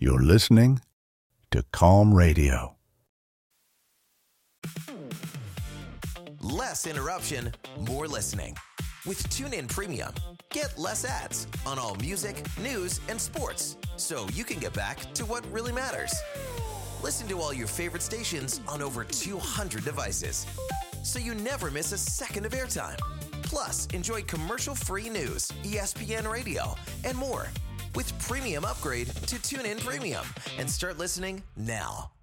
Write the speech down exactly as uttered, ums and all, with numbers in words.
You're listening to Calm Radio. Less interruption, more listening. With TuneIn Premium, get less ads on all music, news, and sports, so you can get back to what really matters. Listen to all your favorite stations on over two hundred devices, so you never miss a second of airtime. Plus, enjoy commercial-free news, E S P N Radio, and more. With Premium, upgrade to TuneIn Premium and start listening now.